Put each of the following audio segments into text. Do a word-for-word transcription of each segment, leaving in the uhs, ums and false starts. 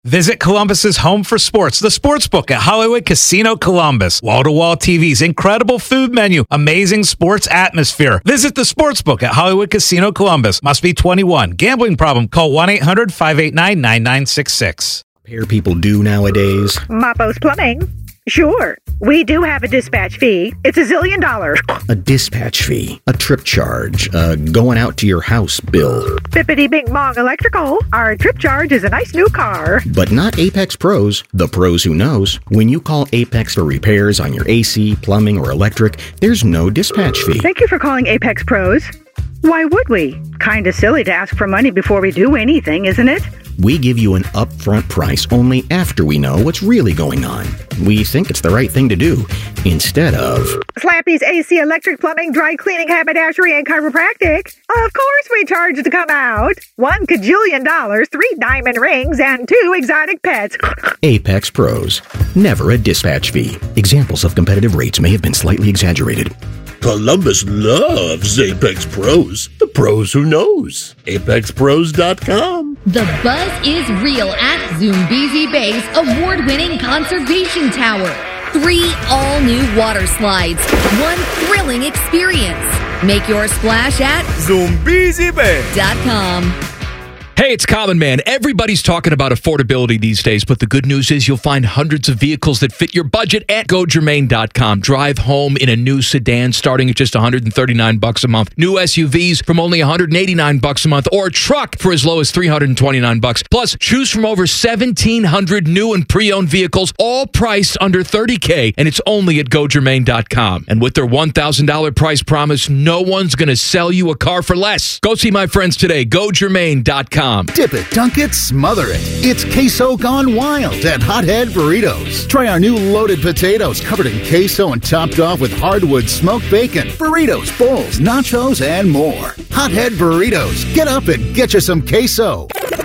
Visit Columbus's home for sports, the Sportsbook at Hollywood Casino Columbus. Wall-to-wall T Vs, incredible food menu, amazing sports atmosphere. Visit the Sportsbook at Hollywood Casino Columbus. Must be twenty-one. Gambling problem? Call one eight hundred five eight nine nine nine six six. Repair people do nowadays? Mapo's Plumbing. Sure. We do have a dispatch fee. It's a zillion dollars. A dispatch fee, a trip charge, a going out to your house bill. Bippity Bing Bong Electrical. Our trip charge is a nice new car. But not Apex Pros, the pros who knows. When you call Apex for repairs on your A C, plumbing, or electric, there's no dispatch fee. Thank you for calling Apex Pros. Why would we? Kinda silly to ask for money before we do anything, isn't it? We give you an upfront price only after we know what's really going on. We think it's the right thing to do, instead of... Slappy's A C, electric, plumbing, dry cleaning, haberdashery, and chiropractic. Of course we charge to come out. One cajillion dollars, three diamond rings, and two exotic pets. Apex Pros. Never a dispatch fee. Examples of competitive rates may have been slightly exaggerated. Columbus loves Apex Pros. The pros who knows. Apex Pros dot com. The buzz is real at Zoombezi Bay's award-winning conservation tower. Three all-new water slides. One thrilling experience. Make your splash at Zoombezi Bay dot com. Hey, it's Common Man. Everybody's talking about affordability these days, but the good news is you'll find hundreds of vehicles that fit your budget at Go Germain dot com. Drive home in a new sedan starting at just one hundred thirty-nine bucks a month. New S U Vs from only one hundred eighty-nine bucks a month, or a truck for as low as three hundred twenty-nine bucks. Plus, choose from over seventeen hundred new and pre-owned vehicles, all priced under thirty K, and it's only at Go Germain dot com. And with their one thousand dollars price promise, no one's going to sell you a car for less. Go see my friends today. Go Germain dot com. Dip it, dunk it, smother it. It's queso gone wild at Hothead Burritos. Try our new loaded potatoes covered in queso and topped off with hardwood smoked bacon, burritos, bowls, nachos, and more. Hothead Burritos. Get up and get you some queso.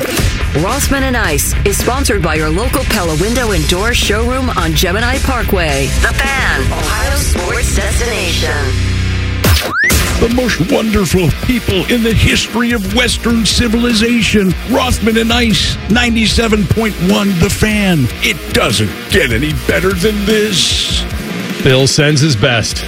Rossman and Ice is sponsored by your local Pella Window and Door showroom on Gemini Parkway. The Fan, Ohio's sports destination. The most wonderful people in the history of Western civilization. Rothman and Ice, ninety-seven point one The Fan. It doesn't get any better than this. Bill sends his best.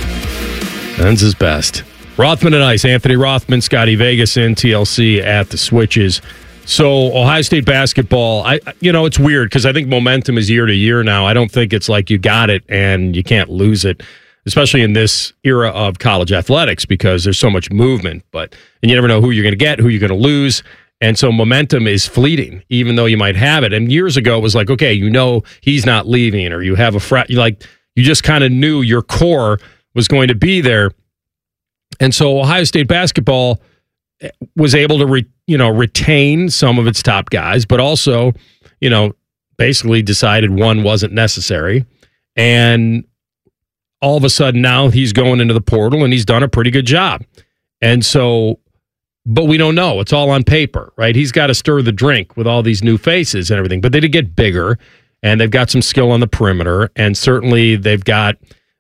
Sends his best. Rothman and Ice, Anthony Rothman, Scotty Vegas in, T L C at the switches. So Ohio State basketball, I you know, it's weird because I think momentum is year to year now. I don't think it's like you got it and you can't lose it, especially in this era of college athletics because there's so much movement. But and you never know who you're going to get, who you're going to lose. And so momentum is fleeting, even though you might have it. And years ago, it was like, okay, you know he's not leaving, or you have a frat. You like you just kind of knew your core was going to be there. And so Ohio State basketball was able to re, you know retain some of its top guys, but also you know basically decided one wasn't necessary. And all of a sudden now he's going into the portal and he's done a pretty good job. And so, but we don't know. It's all on paper, right? He's got to stir the drink with all these new faces and everything. But they did get bigger and they've got some skill on the perimeter. And certainly they've got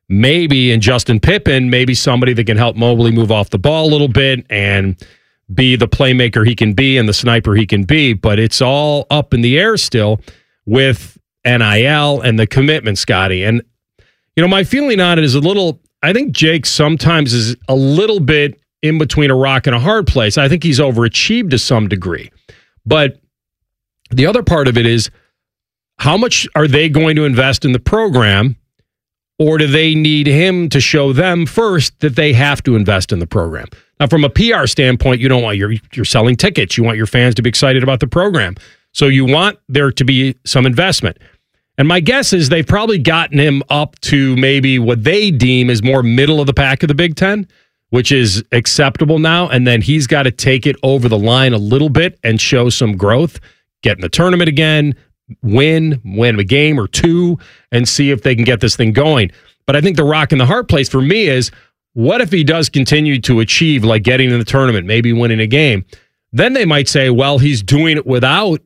maybe in Justin Pippen, maybe somebody that can help Mobley move off the ball a little bit and be the playmaker he can be and the sniper he can be. But it's all up in the air still with N I L and the commitment, Scotty. And you know, my feeling on it is a little, I think Jake sometimes is a little bit in between a rock and a hard place. I think he's overachieved to some degree. But the other part of it is, how much are they going to invest in the program, or do they need him to show them first that they have to invest in the program? Now, from a P R standpoint, you don't want your, you're selling tickets. You want your fans to be excited about the program. So you want there to be some investment. And my guess is they've probably gotten him up to maybe what they deem is more middle of the pack of the Big Ten, which is acceptable now. And then he's got to take it over the line a little bit and show some growth, get in the tournament again, win, win a game or two, and see if they can get this thing going. But I think the rock and the hard place for me is, what if he does continue to achieve, like getting in the tournament, maybe winning a game? Then they might say, well, he's doing it without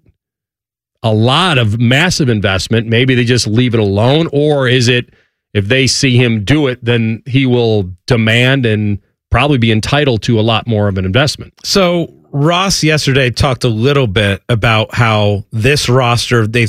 a lot of massive investment. Maybe they just leave it alone. Or is it, if they see him do it, then he will demand and probably be entitled to a lot more of an investment. So Ross yesterday talked a little bit about how this roster, they